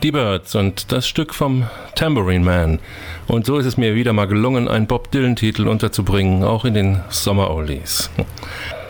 Die Byrds und das Stück vom Tambourine Man. Und so ist es mir wieder mal gelungen, einen Bob Dylan-Titel unterzubringen, auch in den Sommer-Oldies.